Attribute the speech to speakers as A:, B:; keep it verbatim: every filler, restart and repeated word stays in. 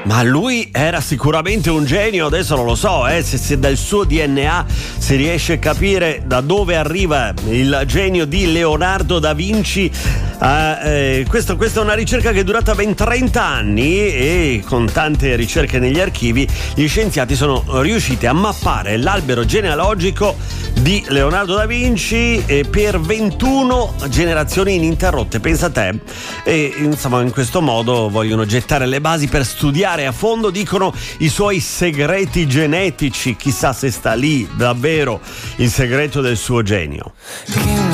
A: Ma lui era sicuramente un genio, adesso non lo so, eh, se, se dal suo D N A si riesce a capire da dove arriva il genio di Leonardo da Vinci. Uh, eh, questo, questa è una ricerca che è durata ben trenta anni e con tante ricerche negli archivi gli scienziati sono riusciti a mappare l'albero genealogico di Leonardo da Vinci eh, per ventuno generazioni ininterrotte, pensa a te. E insomma, in questo modo vogliono gettare le basi per studiare a fondo, dicono, i suoi segreti genetici. Chissà se sta lì davvero il segreto del suo genio.